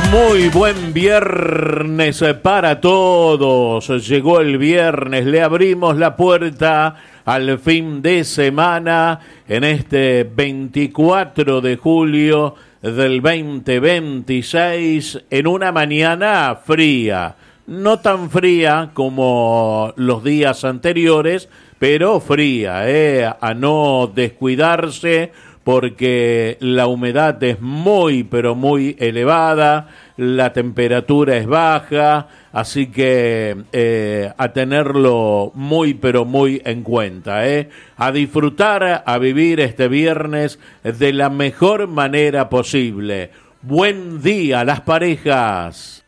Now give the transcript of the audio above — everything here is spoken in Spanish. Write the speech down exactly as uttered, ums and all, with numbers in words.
Muy buen viernes para todos. Llegó el viernes, le abrimos la puerta al fin de semana en este veinticuatro de julio del veinte veintiséis, en una mañana fría. No tan fría como los días anteriores, pero fría, ¿eh? A no descuidarse, porque la humedad es muy, pero muy elevada, la temperatura es baja, así que eh, a tenerlo muy, pero muy en cuenta, ¿eh? A disfrutar, a vivir este viernes de la mejor manera posible. Buen día, las parejas.